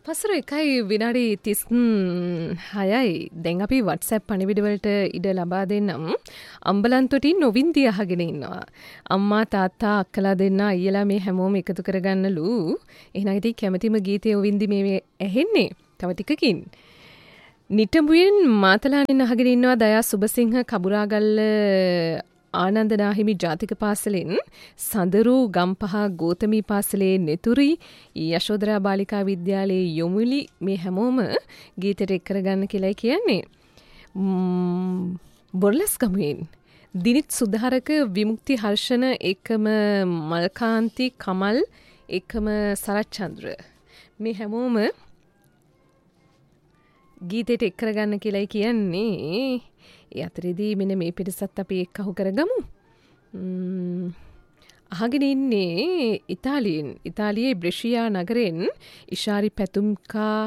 පසර 1:36යි. දැන් අපි WhatsApp පණිවිඩවලට ඉඩ ලබා දෙන්නම්. අම්බලන්තොටින් නොවින්දි අහගෙන ඉන්නවා. අම්මා තාත්තා අක්කලා දෙන්න අයියලා මේ හැමෝම එකතු කරගන්නලු. එහෙනම් ඉතින් කැමැතිම ගීතය ඔවින්දි මේ ඇහෙන්නේ. තව ටිකකින්. නිටඹුවෙන් මාතලානින් අහගෙන ඉන්නවා දයා සුබසිංහ කබුරාගල්ල ආනන්ද නාහිමි ජාතික පාසලෙන් සඳරු ගම්පහ ගෝතමී පාසලේ නෙතුරි යශෝදරා බාලිකා විද්‍යාලයේ යොමුලි මේ හැමෝම ගීතයට එක් කරගන්න කියලායි කියන්නේ. බොරලස්ගමුවෙන් දිනිත් සුධාරක විමුක්ති හර්ෂණ එකම මල්කාන්ති කමල් එකම සරච්චන්ද්‍ර මේ හැමෝම ගීතයට එක් කරගන්න කියලායි කියන්නේ. ඒ අතරේදී මෙන්න මේ පිටසත් අපි එක්කහු කරගමු. අහගෙන ඉන්නේ ඉතාලියෙන්. ඉතාලියේ බ්‍රෙෂියා නගරෙන් ඉෂාරි පැතුම්කා